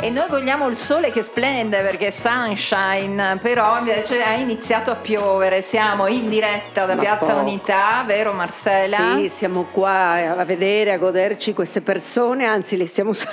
E noi vogliamo il sole che splende perché è sunshine, però invece ha iniziato a piovere. Siamo in diretta da Piazza Unità, vero Marcela? Sì, siamo qua a vedere, a goderci queste persone, anzi le stiamo